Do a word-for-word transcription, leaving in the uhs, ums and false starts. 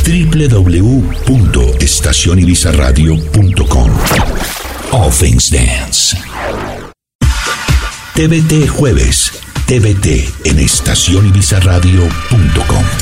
doble u doble u doble u punto estación ibiza radio punto com. All Things Dance. T V T Jueves. T V T en estación ibiza radio punto com.